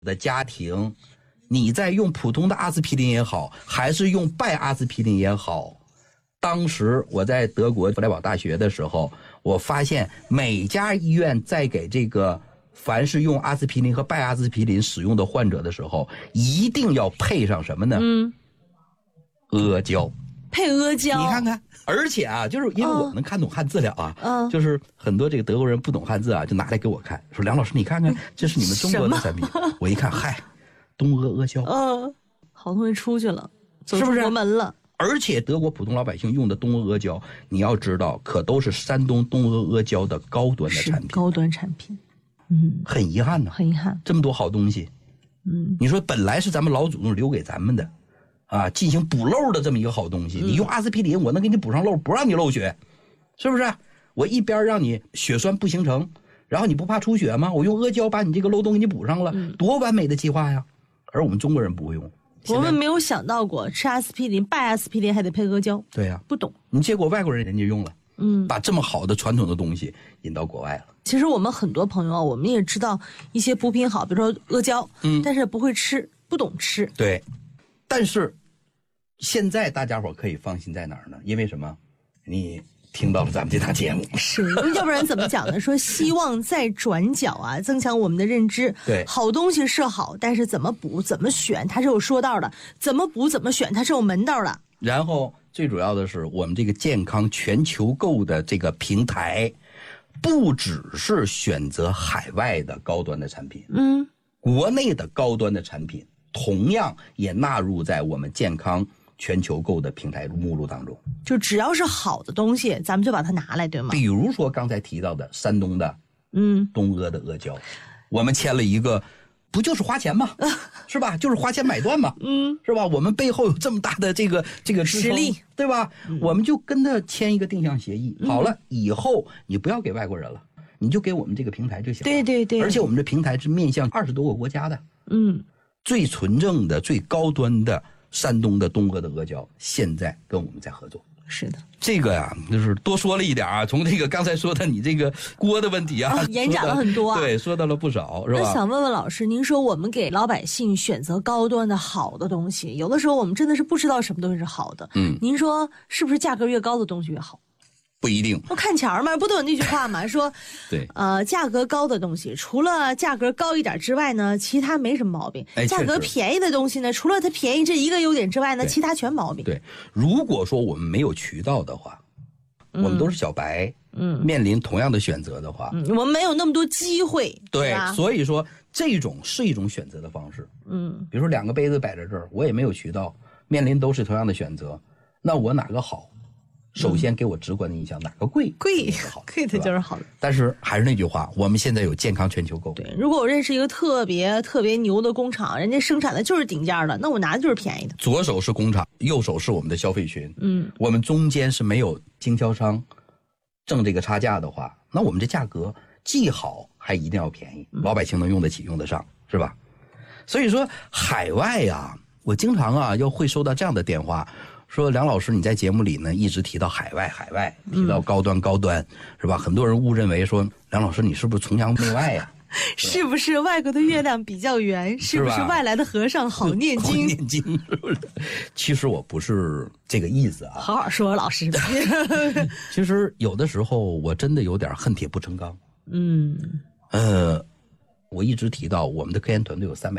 的家庭，你在用普通的阿司匹林也好，还是用拜阿司匹林也好，当时我在德国弗莱堡大学的时候，我发现每家医院在给这个凡是用阿司匹林和拜阿司匹林使用的患者的时候，一定要配上什么呢？阿胶。 配阿胶， 你看看，而且啊，就是因为我能看懂汉字了啊，就是很多这个德国人不懂汉字啊，就拿来给我看，说梁老师你看看，这是你们中国的产品。我一看，嗨，东阿阿胶， 好东西出去了，走出国门了。 而且德国普通老百姓用的东阿阿胶，你要知道，可都是山东东阿阿胶的高端的产品， 高端产品。 很遗憾呢， 很遗憾， 这么多好东西，你说本来是咱们老祖宗留给咱们的。进行补漏的这么一个好东西，你用阿司匹林，我能给你补上漏，不让你漏血，是不是？我一边让你血栓不形成，然后你不怕出血吗？我用阿胶把你这个漏洞给你补上了，多完美的计划呀！而我们中国人不会用， 我们没有想到过吃阿司匹林、拜阿司匹林还得配阿胶。 对呀， 不懂。 你结果外国人家用了，把这么好的传统的东西引到国外了。 其实我们很多朋友，我们也知道一些补品好，比如说阿胶，但是不会吃，不懂吃。 对，但是。现在大家伙可以放心在哪儿呢？因为什么？你听到了咱们这档节目， 是，要不然怎么讲呢？说希望在转角啊，增强我们的认知。 对， 好东西是好，但是怎么补、怎么选，它是有说道的；怎么补、怎么选，它是有门道的。 然后最主要的是，我们这个健康全球购的这个平台，不只是选择海外的高端的产品，国内的高端的产品同样也纳入在我们健康全球购的平台目录当中， 就只要是好的东西，咱们就把它拿来，对吗？ 比如说刚才提到的山东的，东阿的阿胶，我们签了一个，不就是花钱吗？是吧？就是花钱买断嘛，是吧？我们背后有这么大的这个实力， 对吧？我们就跟他签一个定向协议，好了，以后你不要给外国人了，你就给我们这个平台就行了。 对对对， 而且我们这平台是面向20多个国家的，最纯正的、最高端的。山东的东阿的阿胶现在跟我们在合作。 是的， 这个呀，就是多说了一点啊。从这个刚才说的你这个锅的问题啊， 延展了很多啊。 对，说到了不少，是吧？ 那想问问老师，您说我们给老百姓选择高端的好的东西，有的时候我们真的是不知道什么东西是好的。您说是不是价格越高的东西越好？ 不一定， 我看钱嘛，不都有那句话嘛，说， 对， 价格高的东西，除了价格高一点之外呢，其他没什么毛病。价格便宜的东西呢，除了它便宜这一个优点之外呢，其他全毛病。 对，如果说我们没有渠道的话，我们都是小白，面临同样的选择的话， 我们没有那么多机会。 对，所以说这种是一种选择的方式。比如说2个杯子摆在这儿，我也没有渠道，面临都是同样的选择，那我哪个好？首先给我直观的印象，哪个贵的就是好的。 但是还是那句话，我们现在有健康全球购。 对，如果我认识一个特别牛的工厂，人家生产的就是顶价的，那我拿的就是便宜的。 左手是工厂，右手是我们的消费群。我们中间是没有经销商挣这个差价的话，那我们这价格既好还一定要便宜，老百姓能用得起用得上，是吧？所以说海外呀，我经常会收到这样的电话。说梁老师，你在节目里呢一直提到海外，提到高端，是吧？很多人误认为说梁老师你是不是崇洋媚外呀？ 是不是外国的月亮比较圆？是不是外来的和尚好念经？ 念经是不是？其实我不是这个意思啊。 好好说，老师。 其实有的时候我真的有点恨铁不成钢。我一直提到我们的科研团队有300。